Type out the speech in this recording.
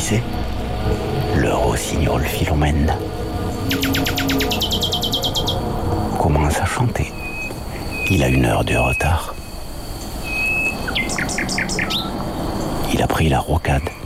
c'est? Le rossignol Philomène commence à chanter. Il a 1 heure de retard. Il a pris la rocade.